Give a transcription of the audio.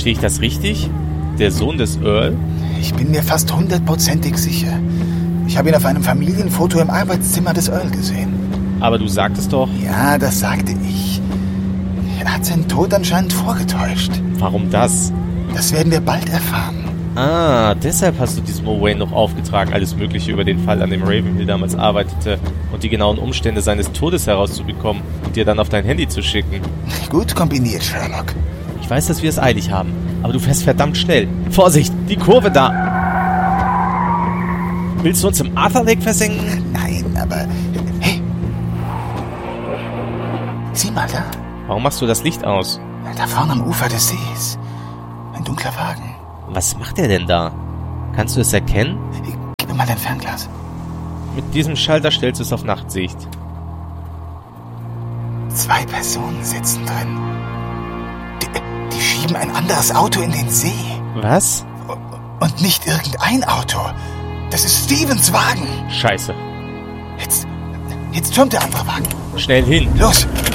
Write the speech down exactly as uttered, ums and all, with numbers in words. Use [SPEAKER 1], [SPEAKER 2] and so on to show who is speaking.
[SPEAKER 1] Verstehe ich das richtig? Der Sohn des Earl?
[SPEAKER 2] Ich bin mir fast hundertprozentig sicher. Ich habe ihn auf einem Familienfoto im Arbeitszimmer des Earl gesehen.
[SPEAKER 1] Aber du sagtest doch...
[SPEAKER 2] Ja, das sagte ich. Er hat seinen Tod anscheinend vorgetäuscht.
[SPEAKER 1] Warum das?
[SPEAKER 2] Das werden wir bald erfahren.
[SPEAKER 1] Ah, deshalb hast du diesem Owain noch aufgetragen, alles Mögliche über den Fall, an dem Ravenhill damals arbeitete und die genauen Umstände seines Todes herauszubekommen und dir dann auf dein Handy zu schicken.
[SPEAKER 2] Gut kombiniert, Sherlock.
[SPEAKER 1] Ich weiß, dass wir es eilig haben, aber du fährst verdammt schnell. Vorsicht, die Kurve da! Willst du uns im Arthur Lake versenken?
[SPEAKER 2] Nein, aber... Hey! Sieh mal da.
[SPEAKER 1] Warum machst du das Licht aus?
[SPEAKER 2] Da vorne am Ufer des Sees. Ein dunkler Wagen.
[SPEAKER 1] Was macht er denn da? Kannst du es erkennen?
[SPEAKER 2] Gib mir mal dein Fernglas.
[SPEAKER 1] Mit diesem Schalter stellst du es auf Nachtsicht.
[SPEAKER 2] Zwei Personen sitzen drin. Die, die schieben ein anderes Auto in den See.
[SPEAKER 1] Was?
[SPEAKER 2] Und nicht irgendein Auto. Das ist Stevens Wagen.
[SPEAKER 1] Scheiße.
[SPEAKER 2] Jetzt, jetzt türmt der andere Wagen.
[SPEAKER 1] Schnell hin.
[SPEAKER 2] Los.